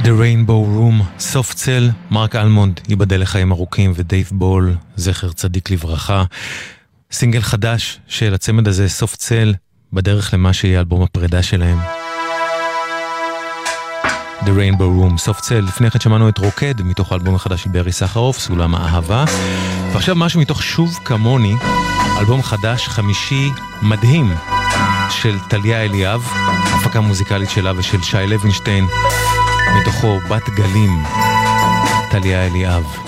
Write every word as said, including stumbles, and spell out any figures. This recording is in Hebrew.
The Rainbow Room, Soft Cell, מרק אלמונד, ייבדל לחיים ארוכים, ודייב בול, זכר צדיק לברכה. סינגל חדש של הצמד הזה, Soft Cell, בדרך למה שיהיה אלבום הפרידה שלהם. The Rainbow Room, Soft Cell. לפני כן שמענו את רוקד, מתוך האלבום החדש של ברי סחרוף, סולם האהבה. ועכשיו משהו מתוך שוב כמוני, אלבום חדש, חמישי, מדהים, של טליה אליאב, הפקה מוזיקלית שלה ושל שי לוינשטיין, מתוכו בת גלים, טליה אליאב.